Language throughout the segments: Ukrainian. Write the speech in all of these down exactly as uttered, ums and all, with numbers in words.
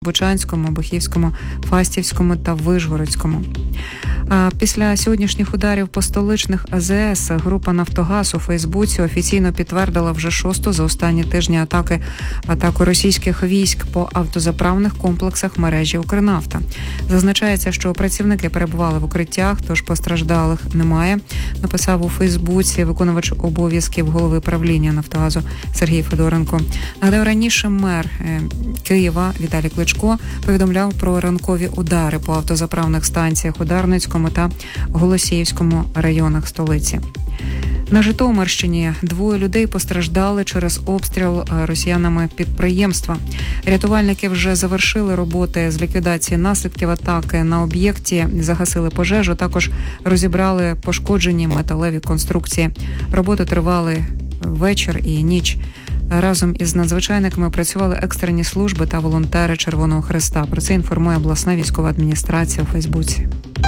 Бучанському, Бухівському, Фастівському та Вишгородському. А після сьогоднішніх ударів по столичних А З С група «Нафтогаз» у Фейсбуці офіційно підтвердила вже шосту за останні тижні атаки атаку російських військ по автозаправних комплексах мережі «Укрнафта». Зазначається, що працівники перебували в укриттях, тож постраждалих немає, написав у Фейсбуці виконувач обов'язків голови правління «Нафтогазу» Сергій Федоренко. Нагадаю, раніше мер Києва Віталій Кличко повідомляв про ранкові удари по автозаправних станціях у Дарницькому та Голосіївському районах столиці. На Житомирщині двоє людей постраждали через обстріл росіянами підприємства. Рятувальники вже завершили роботи з ліквідації наслідків атаки на об'єкті, загасили пожежу, також розібрали пошкоджені металеві конструкції. Роботи тривали вечір і ніч. Разом із надзвичайниками працювали екстрені служби та волонтери Червоного Хреста. Про це інформує обласна військова адміністрація у Фейсбуці.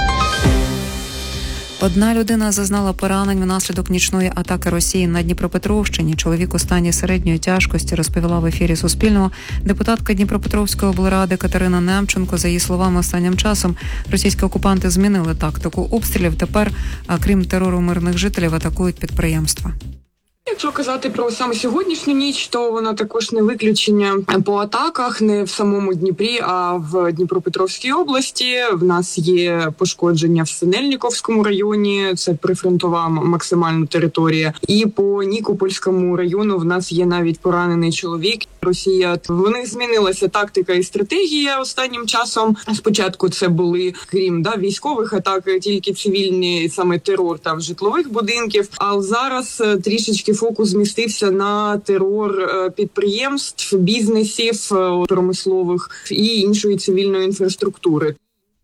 Одна людина зазнала поранень внаслідок нічної атаки Росії на Дніпропетровщині. Чоловік у стані середньої тяжкості, розповіла в ефірі Суспільного депутатка Дніпропетровської облради Катерина Немченко. За її словами, останнім часом російські окупанти змінили тактику обстрілів. Тепер, крім терору мирних жителів, атакують підприємства. Якщо казати про саме сьогоднішню ніч, то вона також не виключення по атаках, не в самому Дніпрі, а в Дніпропетровській області. В нас є пошкодження в Синельниковському районі, це прифронтова максимальна територія. І по Нікопольському району в нас є навіть поранений чоловік. Росія, в них змінилася тактика і стратегія останнім часом. Спочатку це були, крім да, військових атак, тільки цивільні, саме терор там житлових будинків. А зараз трішечки фокус змістився на терор підприємств, бізнесів, промислових і іншої цивільної інфраструктури.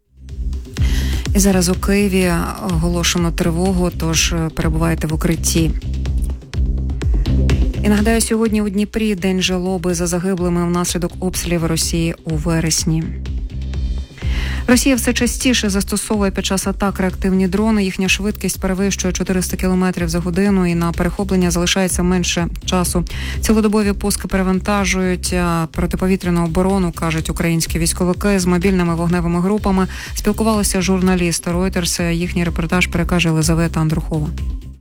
І зараз у Києві оголошено тривогу, тож перебувайте в укритті. І нагадаю, сьогодні у Дніпрі день жалоби за загиблими внаслідок обстрілів Росії у вересні. Росія все частіше застосовує під час атак реактивні дрони. Їхня швидкість перевищує чотириста кілометрів за годину і на перехоплення залишається менше часу. Цілодобові пуски перевантажують протиповітряну оборону, кажуть українські військовики з мобільними вогневими групами. Спілкувалися журналісти Reuters. Їхній репортаж перекаже Єлизавета Андрухова.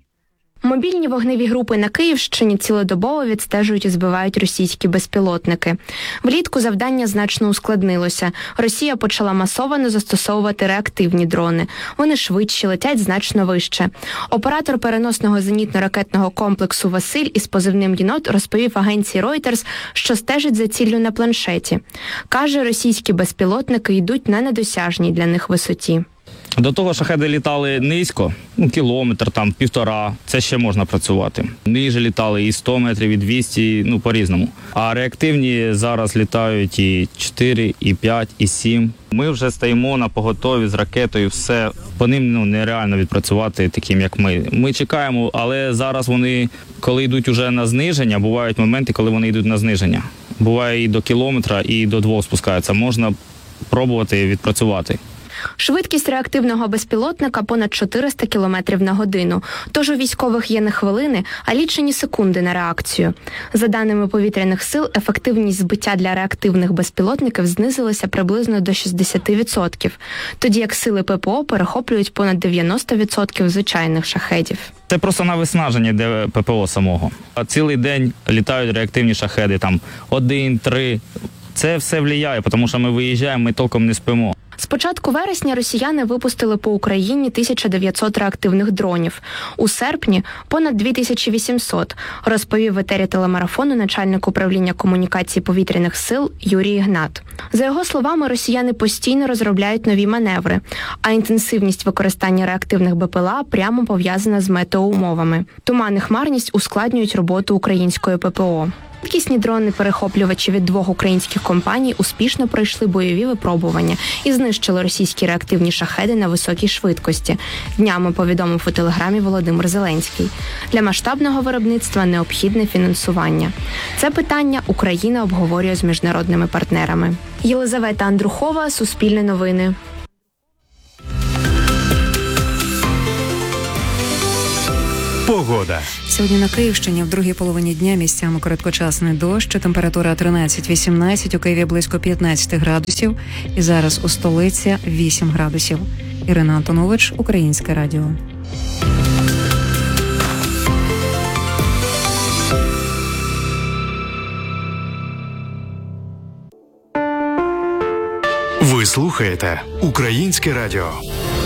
Мобільні вогневі групи на Київщині цілодобово відстежують і збивають російські безпілотники. Влітку завдання значно ускладнилося. Росія почала масово застосовувати реактивні дрони. Вони швидші, летять значно вище. Оператор переносного зенітно-ракетного комплексу Василь із позивним «Єнот» розповів агенції Reuters, що стежить за ціллю на планшеті. Каже, російські безпілотники йдуть на недосяжній для них висоті. До того шахеди літали низько, ну, кілометр, там, півтора, це ще можна працювати. Ниже літали і сто метрів, і двісті, ну, по-різному. А реактивні зараз літають і чотири, і п'ять, і сім. Ми вже стоїмо на поготові з ракетою, все. По ним ну, нереально відпрацювати таким, як ми. Ми чекаємо, але зараз вони, коли йдуть уже на зниження, бувають моменти, коли вони йдуть на зниження. Буває і до кілометра, і до двох спускаються. Можна пробувати відпрацювати. Швидкість реактивного безпілотника понад чотириста кілометрів на годину. Тож у військових є не хвилини, а лічені секунди на реакцію. За даними повітряних сил, ефективність збиття для реактивних безпілотників знизилася приблизно до шістдесят відсотків, тоді як сили ППО перехоплюють понад дев'яносто відсотків звичайних шахедів. Це просто на виснаження де ППО самого. А цілий день літають реактивні шахеди, там один, три. Це все впливає, тому що ми виїжджаємо, ми толком не спимо. З початку вересня росіяни випустили по Україні тисяча дев'ятсот реактивних дронів. У серпні – понад дві тисячі вісімсот, розповів в етері телемарафону начальник управління комунікації повітряних сил Юрій Ігнат. За його словами, росіяни постійно розробляють нові маневри, а інтенсивність використання реактивних БПЛА прямо пов'язана з метеоумовами. Туман і хмарність ускладнюють роботу української ППО. Швидкісні дрони-перехоплювачі від двох українських компаній успішно пройшли бойові випробування і знищили російські реактивні шахеди на високій швидкості. Днями повідомив у телеграмі Володимир Зеленський. Для масштабного виробництва необхідне фінансування. Це питання Україна обговорює з міжнародними партнерами. Єлизавета Андрухова, Суспільне новини. Погода. Сьогодні на Київщині в другій половині дня місцями короткочасний дощ, температура тринадцять-вісімнадцять, у Києві близько п'ятнадцять градусів, і зараз у столиці вісім градусів. Ірина Антонович, Українське радіо. Ви слухаєте Українське радіо.